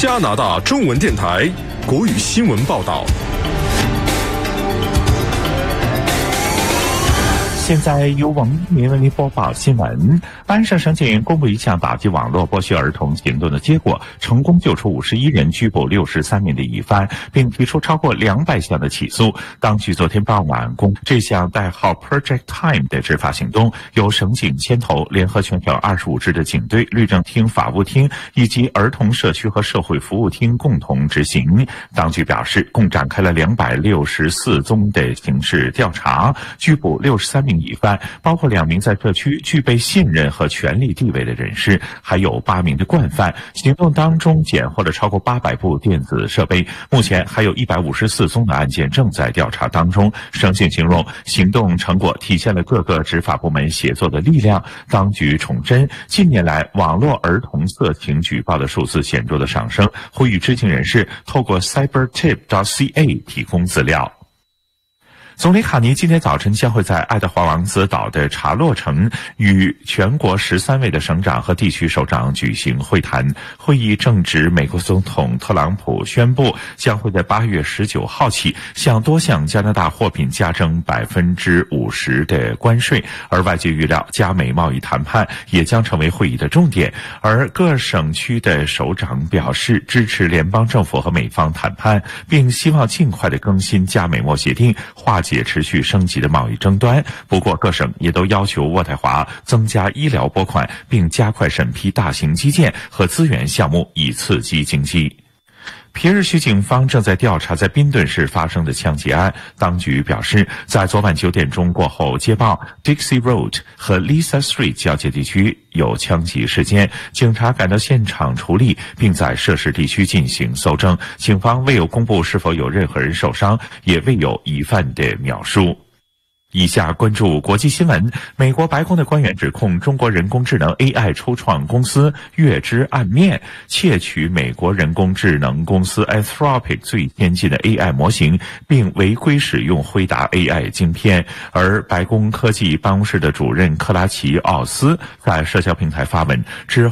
加拿大中文电台国语新闻报道。 现在由王明为您播报新闻。安省省警公布一项打击网络剥削儿童行动的结果，成功救出51人，拘捕63名的疑犯，并提出超过200项的起诉。当局昨天傍晚公布这项代号 Project Time 的执法行动，由省警牵头，联合全省25支的警队、律政厅、法务厅以及儿童社区和社会服务厅共同执行。当局表示，共展开了264宗的刑事调查，拘捕63名疑犯，包括2名在社区具备信任和权力地位的人士，还有8名的惯犯。行动当中检获了超过800部电子设备，目前还有154宗的案件正在调查当中。省警形容行动成果体现了各个执法部门协作的力量。当局重申，近年来网络儿童色情举报的数字显著的上升，呼吁知情人士透过 cybertip.ca 提供资料。总理卡尼今天早晨将会在爱德华王子岛的查洛城与全国13位的省长和地区首长举行会谈。会议正值美国总统特朗普宣布将会在8月19号起向多项加拿大货品加征50%的关税，而外界预料加美贸易谈判也将成为会议的重点。而各省区的首长表示支持联邦政府和美方谈判，并希望尽快的更新加美贸协定，化解持续升级的贸易争端。不过各省也都要求渥太华增加医疗拨款，并加快审批大型基建和资源项目，以刺激经济。皮尔区警方正在调查在宾顿市发生的枪击案。当局表示，在昨晚9点钟过后接报 Dixie Road 和 Lisa Street 交界地区有枪击事件，警察赶到现场处理，并在涉事地区进行搜证。警方未有公布是否有任何人受伤，也未有疑犯的描述。以下关注国际新闻。美国白宫的官员指控中国人工智能 AI 初创公司月之暗面窃取美国人工智能公司 Anthropic 最先进的 AI 模型，并违规使用辉达 AI 晶片。而白宫科技办公室的主任克拉奇奥斯在社交平台发文，指